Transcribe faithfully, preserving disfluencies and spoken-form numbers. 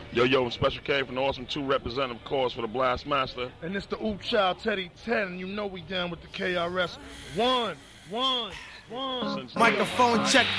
Yo, yo, Special K from the Awesome two representative, of course, for the Blast Master. And it's the Oop Child Teddy ten, and you know we down with the K R S. One, one, one. Microphone check